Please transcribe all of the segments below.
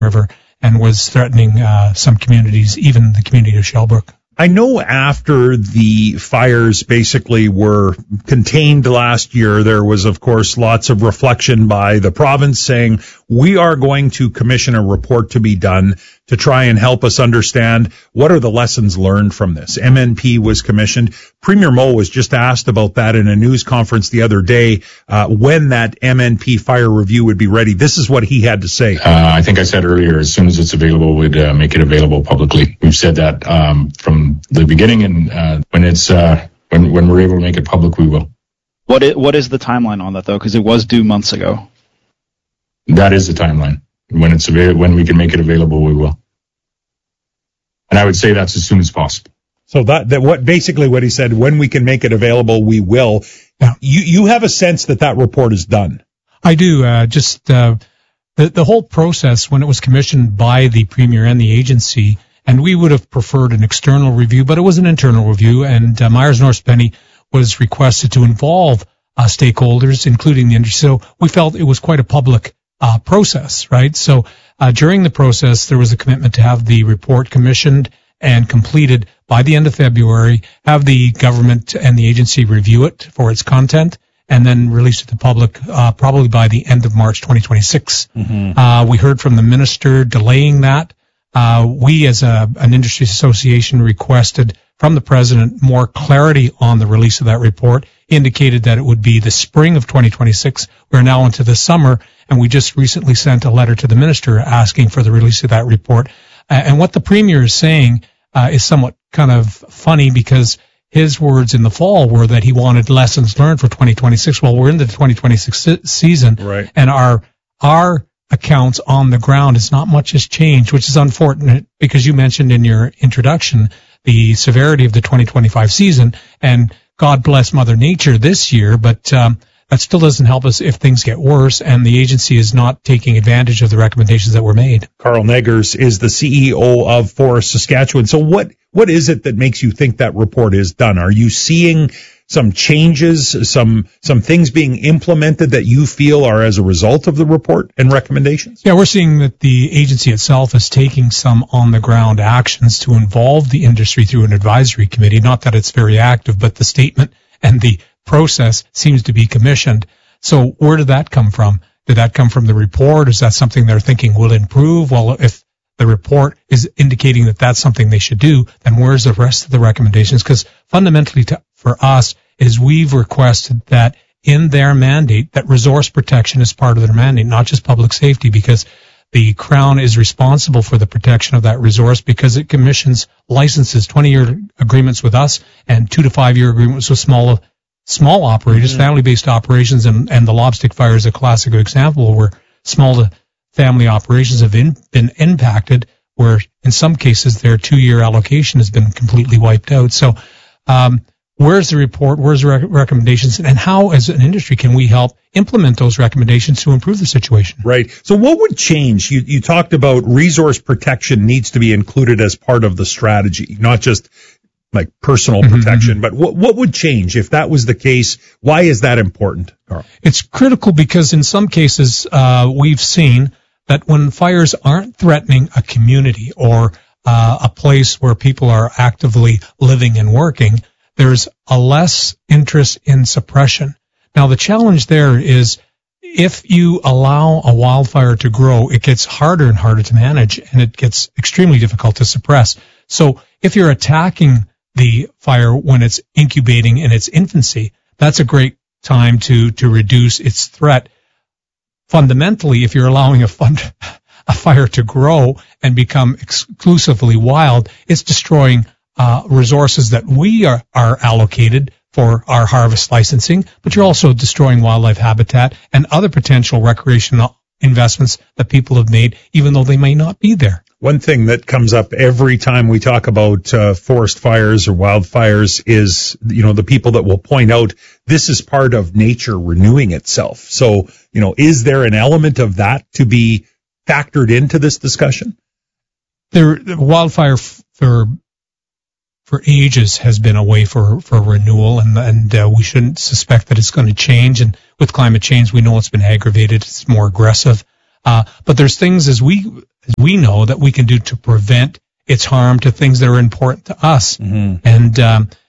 River and was threatening some communities, even the community of Shellbrook. I know after the fires basically were contained last year, there was, of course, lots of reflection by the province saying, we are going to commission a report to be done to try and help us understand what are the lessons learned from this. MNP was commissioned. Premier Moe was just asked about that in a news conference the other day, when that MNP fire review would be ready. This is what he had to say. I think I said earlier, as soon as it's available, we'd make it available publicly. We've said that from the beginning, and when we're able to make it public, we will. What is the timeline on that, though? Because it was due months ago. That is the timeline. When we can make it available, we will. And I would say that's as soon as possible. So what he said, when we can make it available, we will. Yeah. You have a sense that report is done. I do. The whole process, when it was commissioned by the Premier and the agency, and we would have preferred an external review, but it was an internal review, and Myers Norris Penny was requested to involve stakeholders, including the industry. So we felt it was quite a public process, right? So during the process, there was a commitment to have the report commissioned and completed by the end of February, have the government and the agency review it for its content, and then release it to the public probably by the end of March 2026. Mm-hmm. We heard from the minister delaying that. We as an industry association requested from the president more clarity on the release of that report, indicated that it would be the spring of 2026. We're now into the summer, and we just recently sent a letter to the minister asking for the release of that report. And what the premier is saying is somewhat kind of funny, because his words in the fall were that he wanted lessons learned for 2026. Well, we're into the 2026 season, right, and our accounts on the ground is not much has changed, which is unfortunate, because you mentioned in your introduction the severity of the 2025 season, and God bless Mother Nature this year, but that still doesn't help us if things get worse, and the agency is not taking advantage of the recommendations that were made. Carl Neggers is the CEO of Forest Saskatchewan. So what is it that makes you think that report is done? Are you seeing some changes, some things being implemented that you feel are as a result of the report and recommendations? Yeah, we're seeing that the agency itself is taking some on-the-ground actions to involve the industry through an advisory committee. Not that it's very active, but the statement and the process seems to be commissioned. So where did that come from? Did that come from the report? Is that something they're thinking will improve? Well, if the report is indicating that that's something they should do, then where's the rest of the recommendations? Because fundamentally for us is we've requested that in their mandate, that resource protection is part of their mandate, not just public safety, because the Crown is responsible for the protection of that resource because it commissions licenses, 20-year agreements with us and 2 to 5 year agreements with small operators, mm-hmm. family-based operations, and the Lobstick Fire is a classic example where small to family operations have been impacted, where in some cases their 2-year allocation has been completely wiped out. So where's the report? Where's the recommendations? And how, as an industry, can we help implement those recommendations to improve the situation? Right. So what would change? You talked about resource protection needs to be included as part of the strategy, not just like personal protection, mm-hmm. but what would change if that was the case? Why is that important, Carl? It's critical because in some cases we've seen that when fires aren't threatening a community or a place where people are actively living and working, there's a less interest in suppression. Now, the challenge there is if you allow a wildfire to grow, it gets harder and harder to manage, and it gets extremely difficult to suppress. So if you're attacking the fire when it's incubating in its infancy, that's a great time to reduce its threat. Fundamentally, if you're allowing a fire to grow and become exclusively wild, it's destroying resources that we are allocated for our harvest licensing, but you're also destroying wildlife habitat and other potential recreational investments that people have made, even though they may not be there. One thing that comes up every time we talk about forest fires or wildfires is, the people that will point out this is part of nature renewing itself. So, is there an element of that to be factored into this discussion? The wildfire for ages has been a way for renewal, and we shouldn't suspect that it's going to change. And with climate change, we know it's been aggravated. It's more aggressive. But there's things as we as we know, that we can do to prevent its harm to things that are important to us. And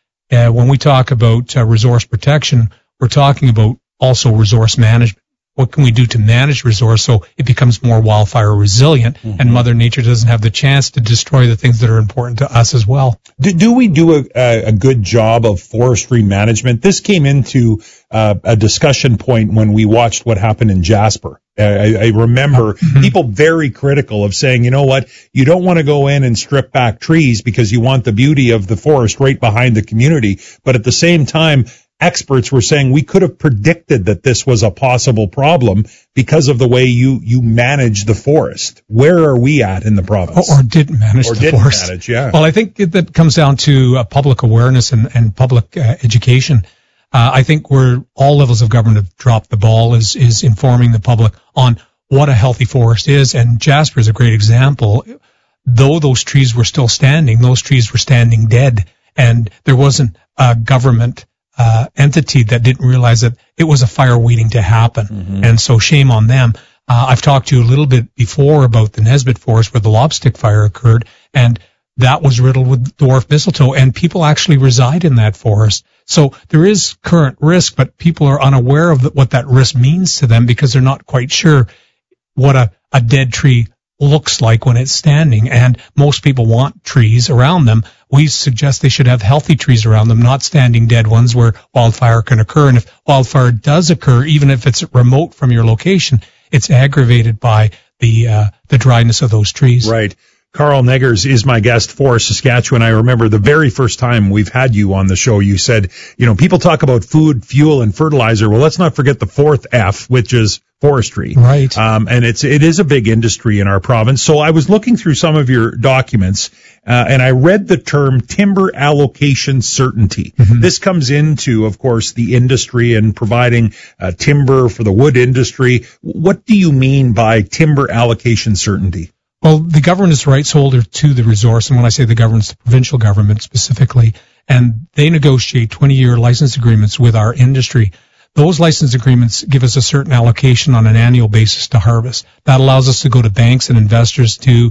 when we talk about resource protection, we're talking about also resource management. What can we do to manage resource so it becomes more wildfire resilient and Mother Nature doesn't have the chance to destroy the things that are important to us as well? Do we do a good job of forestry management? This came into a discussion point when we watched what happened in Jasper. I remember people very critical of saying, you know what, you don't want to go in and strip back trees because you want the beauty of the forest right behind the community. But at the same time, experts were saying we could have predicted that this was a possible problem because of the way you manage the forest. Where are we at in the province? Or didn't manage the forest. Well, I think that comes down to public awareness and public education. I think where all levels of government have dropped the ball is informing the public on what a healthy forest is. And Jasper is a great example. Though those trees were still standing, those trees were standing dead. And there wasn't a government entity that didn't realize that it was a fire waiting to happen. And so shame on them. I've talked to you a little bit before about the Nesbitt Forest where the lobstick fire occurred, and that was riddled with dwarf mistletoe, and people actually reside in that forest. So there is current risk, but people are unaware of what that risk means to them because they're not quite sure what a dead tree looks like when it's standing. And most people want trees around them. We suggest they should have healthy trees around them, not standing dead ones where wildfire can occur. And if wildfire does occur, even if it's remote from your location, it's aggravated by the dryness of those trees. Right. Carl Neggers is my guest for Saskatchewan. I remember the very first time we've had you on the show, you said, people talk about food, fuel, and fertilizer. Well, let's not forget the fourth F, which is forestry. Right. And it is a big industry in our province. So I was looking through some of your documents, and I read the term timber allocation certainty. This comes into, of course, the industry and providing timber for the wood industry. What do you mean by timber allocation certainty? Well, the government is the rights holder to the resource, and when I say the government, it's the provincial government specifically, and they negotiate 20-year license agreements with our industry. Those license agreements give us a certain allocation on an annual basis to harvest. That allows us to go to banks and investors to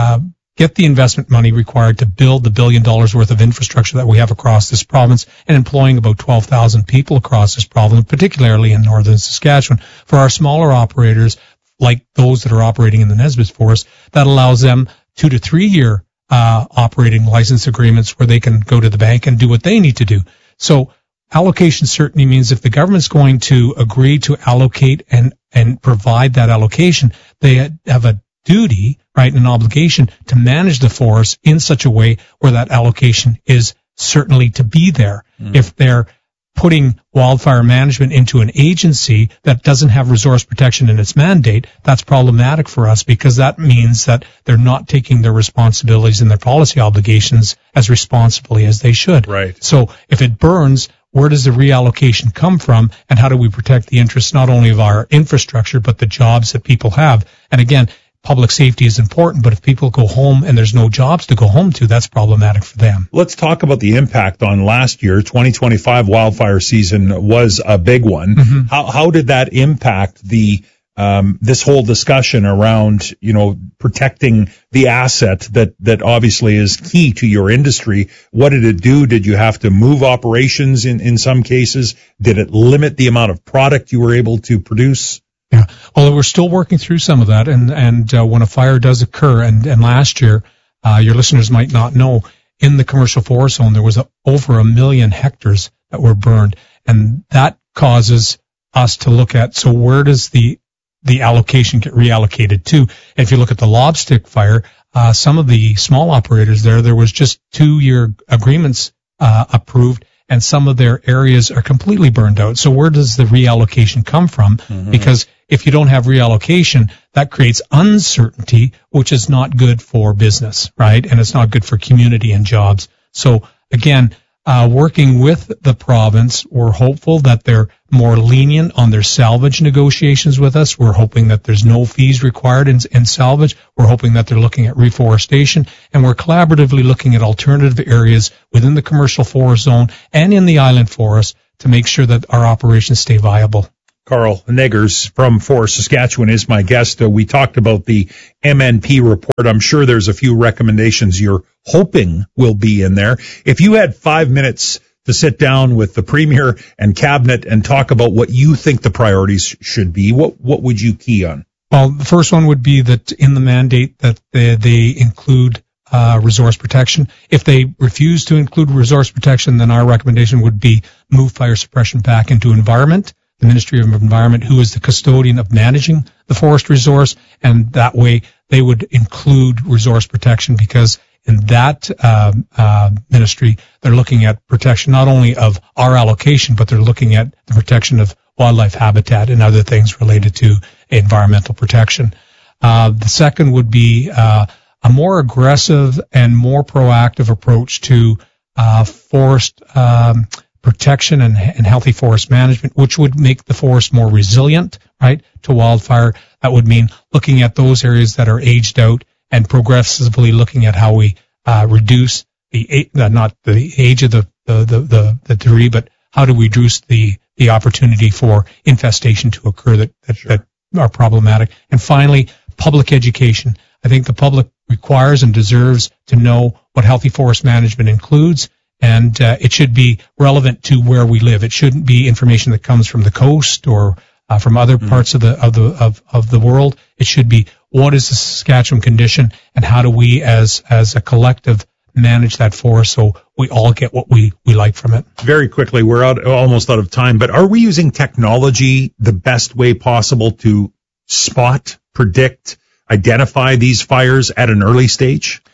get the investment money required to build the $1 billion worth of infrastructure that we have across this province and employing about 12,000 people across this province, particularly in northern Saskatchewan. For our smaller operators, like those that are operating in the Nesbitt Forest, that allows them 2 to 3 year operating license agreements where they can go to the bank and do what they need to do. So allocation certainty means if the government's going to agree to allocate and provide that allocation, they have a duty, right, an obligation to manage the forest in such a way where that allocation is certainly to be there. If they're putting wildfire management into an agency that doesn't have resource protection in its mandate, that's problematic for us because that means that they're not taking their responsibilities and their policy obligations as responsibly as they should. Right. So if it burns, where does the reallocation come from, and how do we protect the interests not only of our infrastructure but the jobs that people have? And again, public safety is important, but if people go home and there's no jobs to go home to, that's problematic for them. Let's talk about the impact on last year. 2025 wildfire season was a big one. How did that impact this whole discussion around, protecting the asset that obviously is key to your industry? What did it do? Did you have to move operations in some cases? Did it limit the amount of product you were able to produce? Yeah. Well, we're still working through some of that. And when a fire does occur, and last year, your listeners might not know, in the commercial forest zone, there was over 1 million hectares that were burned. And that causes us to look at, so where does the allocation get reallocated to? If you look at the lobstick fire, some of the small operators there was just 2-year agreements approved, and some of their areas are completely burned out. So where does the reallocation come from? Because if you don't have reallocation, that creates uncertainty, which is not good for business, right? And it's not good for community and jobs. So again, working with the province, we're hopeful that they're more lenient on their salvage negotiations with us. We're hoping that there's no fees required in salvage. We're hoping that they're looking at reforestation, and we're collaboratively looking at alternative areas within the commercial forest zone and in the island forest to make sure that our operations stay viable. Carl Neggers from Forest Saskatchewan is my guest. We talked about the MNP report. I'm sure there's a few recommendations you're hoping will be in there. If you had 5 minutes to sit down with the Premier and Cabinet and talk about what you think the priorities should be, what would you key on? Well, the first one would be that in the mandate that they include resource protection. If they refuse to include resource protection, then our recommendation would be move fire suppression back into environment, the Ministry of Environment, who is the custodian of managing the forest resource, and that way they would include resource protection, because in that ministry, they're looking at protection not only of our allocation, but they're looking at the protection of wildlife habitat and other things related to environmental protection. The second would be a more aggressive and more proactive approach to forest protection and healthy forest management, which would make the forest more resilient, right, to wildfire. That would mean looking at those areas that are aged out and progressively looking at how we reduce not the age of the tree, but how do we reduce the opportunity for infestation to occur that are problematic. And finally, public education. I think the public requires and deserves to know what healthy forest management includes, and it should be relevant to where we live. It shouldn't be information that comes from the coast or from other parts of the world. It should be, what is the Saskatchewan condition, and how do we as a collective manage that forest so we all get what we like from it. Very quickly, we're almost out of time, but are we using technology the best way possible to spot, predict, identify these fires at an early stage?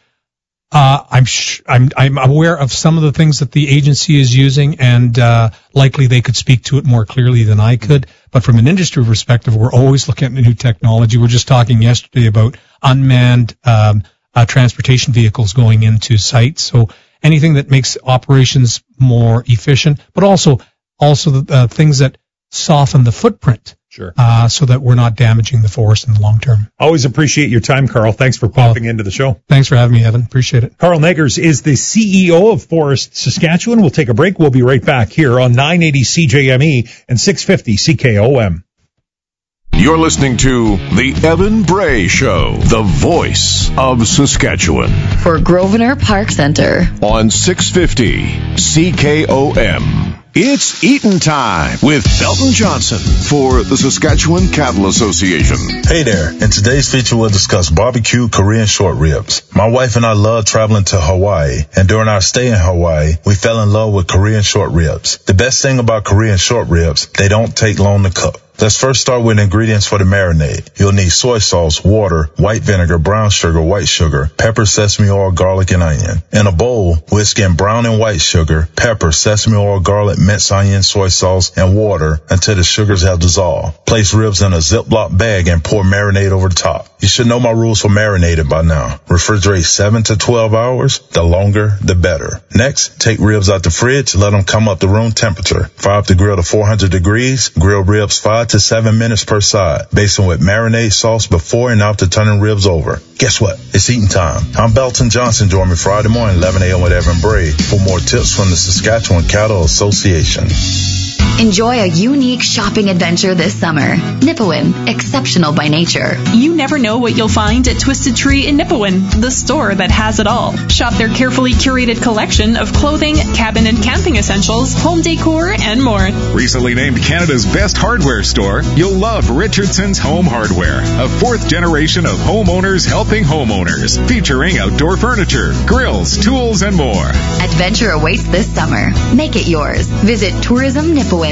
I'm aware of some of the things that the agency is using, and likely they could speak to it more clearly than I could. But from an industry perspective, we're always looking at new technology. We're just talking yesterday about unmanned transportation vehicles going into sites. So anything that makes operations more efficient, but also the things that soften the footprint. Sure. So that we're not damaging the forest in the long term. Always appreciate your time, Carl. Thanks for popping into the show. Thanks for having me, Evan. Appreciate it. Carl Neggers is the CEO of Forest Saskatchewan. We'll take a break. We'll be right back here on 980 CJME and 650 CKOM. You're listening to The Evan Bray Show, the voice of Saskatchewan. For Grosvenor Park Centre. On 650 CKOM. It's eatin' time with Belton Johnson for the Saskatchewan Cattle Association. Hey there. In today's feature, we'll discuss barbecue Korean short ribs. My wife and I love traveling to Hawaii, and during our stay in Hawaii, we fell in love with Korean short ribs. The best thing about Korean short ribs, they don't take long to cook. Let's first start with ingredients for the marinade. You'll need soy sauce, water, white vinegar, brown sugar, white sugar, pepper, sesame oil, garlic, and onion. In a bowl, whisk in brown and white sugar, pepper, sesame oil, garlic, minced onion, soy sauce, and water until the sugars have dissolved. Place ribs in a Ziploc bag and pour marinade over the top. You should know my rules for marinating by now. Refrigerate 7 to 12 hours. The longer, the better. Next, take ribs out the fridge. Let them come up to room temperature. Fire up the grill to 400 degrees. Grill ribs 5 to 7 minutes per side. Baste them with marinade sauce before and after turning ribs over. Guess what? It's eating time. I'm Belton Johnson. Join me Friday morning, 11 a.m. with Evan Bray for more tips from the Saskatchewan Cattle Association. Enjoy a unique shopping adventure this summer. Nipawin, exceptional by nature. You never know what you'll find at Twisted Tree in Nipawin, the store that has it all. Shop their carefully curated collection of clothing, cabin and camping essentials, home decor, and more. Recently named Canada's best hardware store, you'll love Richardson's Home Hardware, a fourth generation of homeowners helping homeowners, featuring outdoor furniture, grills, tools, and more. Adventure awaits this summer. Make it yours. Visit tourismnipawin.com.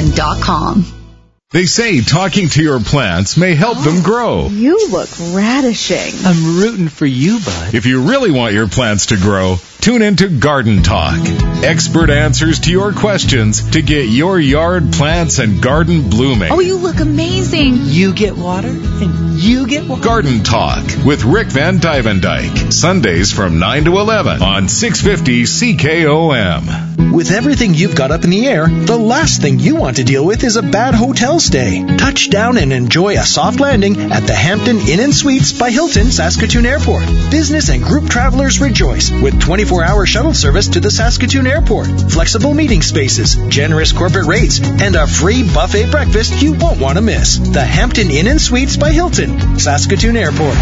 They say talking to your plants may help them grow. You look radishing. I'm rooting for you, bud. If you really want your plants to grow, tune into Garden Talk. Expert answers to your questions to get your yard plants and garden blooming. Oh, you look amazing. You get water, and you get water. Garden Talk with Rick Van Dyke. Sundays from 9 to 11 on 650 CKOM. With everything you've got up in the air, the last thing you want to deal with is a bad hotel stay. Touch down and enjoy a soft landing at the Hampton Inn & Suites by Hilton Saskatoon Airport. Business and group travelers rejoice with 24-hour shuttle service to the Saskatoon Airport, flexible meeting spaces, generous corporate rates, and a free buffet breakfast you won't want to miss. The Hampton Inn & Suites by Hilton, Saskatoon Airport.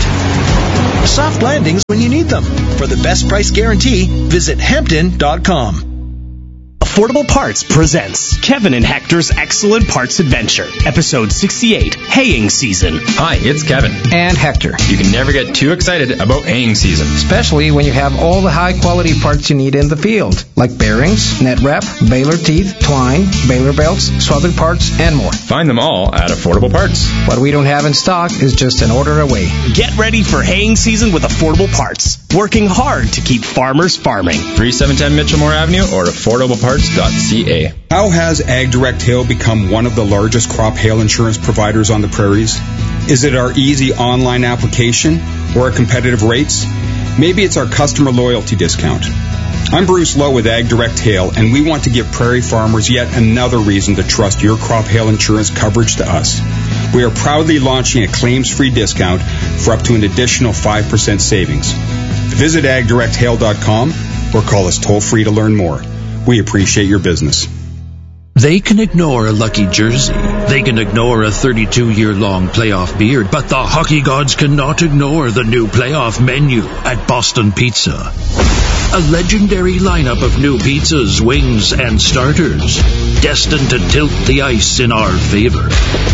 Soft landings when you need them. For the best price guarantee, visit Hampton.com. Affordable Parts presents Kevin and Hector's Excellent Parts Adventure, Episode 68, Haying Season. Hi, it's Kevin. And Hector. You can never get too excited about haying season. Especially when you have all the high-quality parts you need in the field, like bearings, net wrap, baler teeth, twine, baler belts, swathing parts, and more. Find them all at Affordable Parts. What we don't have in stock is just an order away. Get ready for haying season with Affordable Parts. Working hard to keep farmers farming. 3710 Mitchellmore Avenue or affordableparts.ca. How has AgDirect Hail become one of the largest crop hail insurance providers on the prairies? Is it our easy online application or our competitive rates? Maybe it's our customer loyalty discount. I'm Bruce Lowe with AgDirect Hail, and we want to give prairie farmers yet another reason to trust your crop hail insurance coverage to us. We are proudly launching a claims-free discount for up to an additional 5% savings. Visit agdirecthail.com or call us toll-free to learn more. We appreciate your business. They can ignore a lucky jersey. They can ignore a 32-year-long playoff beard. But the hockey gods cannot ignore the new playoff menu at Boston Pizza. A legendary lineup of new pizzas, wings, and starters, destined to tilt the ice in our favor.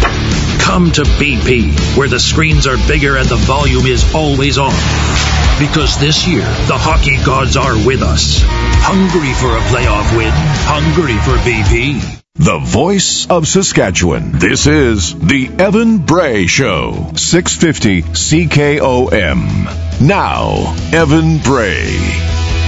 Come to BP, where the screens are bigger and the volume is always on. Because this year, the hockey gods are with us. Hungry for a playoff win. Hungry for BP. The voice of Saskatchewan. This is the Evan Bray Show. 650 CKOM. Now, Evan Bray.